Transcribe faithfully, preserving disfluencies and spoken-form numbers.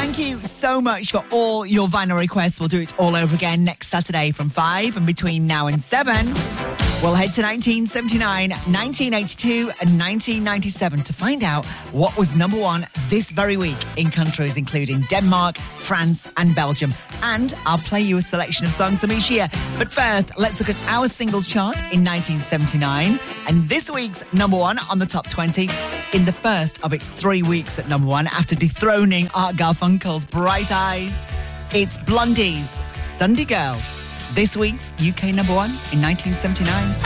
Thank you so much for all your vinyl requests. We'll do it all over again next Saturday from five, and between now and seven, we'll head to nineteen seventy-nine, nineteen eighty-two and nineteen ninety-seven to find out what was number one this very week in countries including Denmark, France and Belgium. And I'll play you a selection of songs from each year. But first, let's look at our singles chart in nineteen seventy-nine and this week's number one on the top twenty in the first of its three weeks at number one after dethroning Art Garfunkel's Bright Eyes. It's Blondie's Sunday Girl, this week's U K number one in nineteen seventy-nine.